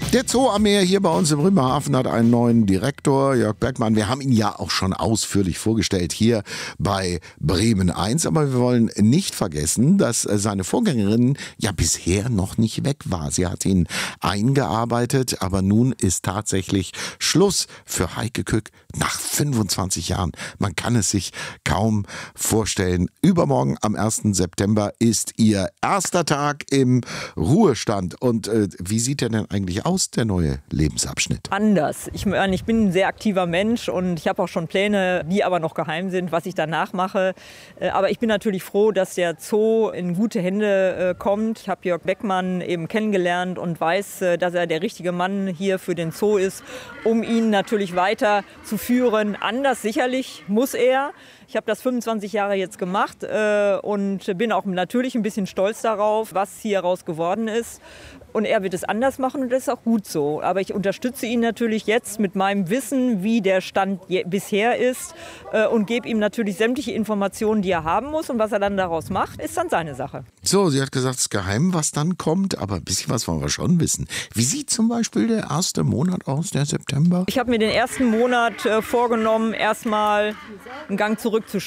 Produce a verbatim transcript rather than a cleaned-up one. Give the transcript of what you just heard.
Der Zoo am Meer hier bei uns im Bremerhaven hat einen neuen Direktor, Jörg Bergmann. Wir haben ihn ja auch schon ausführlich vorgestellt hier bei Bremen eins. Aber wir wollen nicht vergessen, dass seine Vorgängerin ja bisher noch nicht weg war. Sie hat ihn eingearbeitet, aber nun ist tatsächlich Schluss für Heike Kück nach fünfundzwanzig Jahren. Man kann es sich kaum vorstellen. Übermorgen am ersten September ist ihr erster Tag im Ruhestand. Und äh, wie sieht er denn eigentlich aus, der neue Lebensabschnitt? Anders. Ich meine, ich bin ein sehr aktiver Mensch und ich habe auch schon Pläne, die aber noch geheim sind, was ich danach mache. Aber ich bin natürlich froh, dass der Zoo in gute Hände kommt. Ich habe Jörg Bergmann eben kennengelernt und weiß, dass er der richtige Mann hier für den Zoo ist, um ihn natürlich weiter zu führen. Anders sicherlich muss er. Ich habe das fünfundzwanzig Jahre jetzt gemacht äh, und bin auch natürlich ein bisschen stolz darauf, was hier raus geworden ist. Und er wird es anders machen und das ist auch gut so. Aber ich unterstütze ihn natürlich jetzt mit meinem Wissen, wie der Stand je- bisher ist äh, und gebe ihm natürlich sämtliche Informationen, die er haben muss. Und was er dann daraus macht, ist dann seine Sache. So, sie hat gesagt, es ist geheim, was dann kommt, aber ein bisschen was wollen wir schon wissen. Wie sieht zum Beispiel der erste Monat aus, der September? Ich habe mir den ersten Monat äh, vorgenommen, erstmal einen Gang zurück zu